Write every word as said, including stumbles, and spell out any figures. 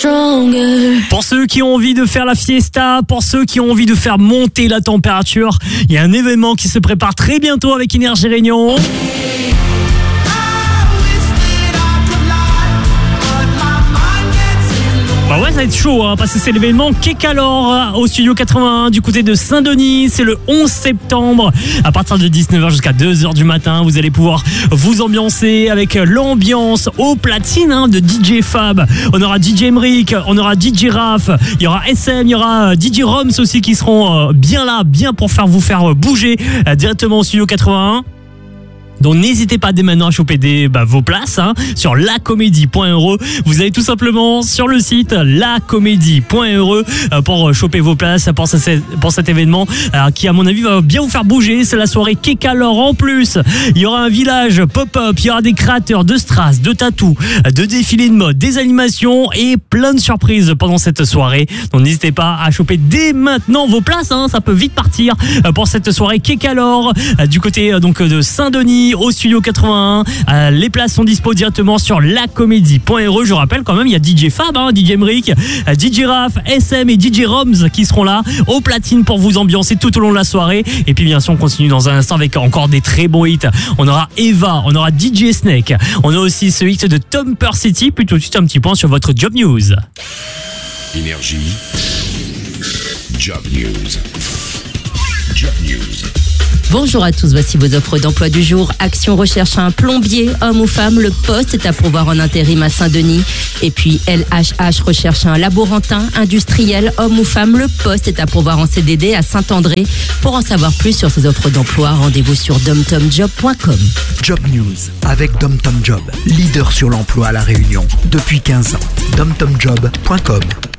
stronger. Pour ceux qui ont envie de faire la fiesta, pour ceux qui ont envie de faire monter la température, il y a un événement qui se prépare très bientôt avec Énergie Réunion. Bah ouais, ça va être chaud, hein, parce que c'est l'événement Kekalor au Studio quatre-vingt-un du côté de Saint-Denis. C'est le onze septembre à partir de dix-neuf heures jusqu'à deux heures du matin. Vous allez pouvoir vous ambiancer avec l'ambiance au platine hein, de D J Fab. On aura D J Emric, on aura D J Raph, il y aura S M, il y aura D J Roms aussi qui seront bien là, bien pour faire vous faire bouger directement au Studio quatre-vingt-un. Donc n'hésitez pas dès maintenant à choper des, bah, vos places hein, sur lacomédie point heureux. Vous allez tout simplement sur le site lacomédie point heureux pour choper vos places pour, ce, pour cet événement euh, qui à mon avis va bien vous faire bouger. C'est la soirée Kekalor en plus. Il y aura un village pop-up, il y aura des créateurs de strass, de tatou, de défilés de mode, des animations et plein de surprises pendant cette soirée. Donc n'hésitez pas à choper dès maintenant vos places, hein, ça peut vite partir pour cette soirée Kekalor du côté donc de Saint-Denis au Studio quatre-vingt-un. Euh, les places sont dispo directement sur lacomédie point heureux. Je rappelle quand même, il y a D J Fab, hein, D J Emric, D J Raph, S M et D J Roms qui seront là au platine pour vous ambiancer tout au long de la soirée. Et puis bien sûr, on continue dans un instant avec encore des très bons hits. On aura Eva, on aura D J Snake, on a aussi ce hit de Thumper City. Puis tout de suite un petit point sur votre Job News. Énergie. Job News. Job News. Bonjour à tous, voici vos offres d'emploi du jour. Action recherche un plombier, homme ou femme. Le poste est à pourvoir en intérim à Saint-Denis. Et puis L H H recherche un laborantin, industriel, homme ou femme. Le poste est à pourvoir en C D D à Saint-André. Pour en savoir plus sur ces offres d'emploi, rendez-vous sur dom tom job point com. Job News avec DomTom Job, leader sur l'emploi à La Réunion depuis quinze ans. dom tom job point com.